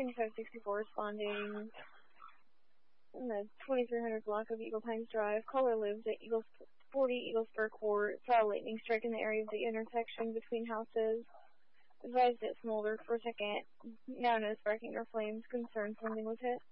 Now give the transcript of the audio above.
9564 responding. In the 2300 block of Eagle Pines Drive. Caller lives at 40 Eagle Spur Court. Saw a lightning strike in the area of the intersection between houses. Advised it smoldered for a second. Now no sparking or flames. Concerned something was hit.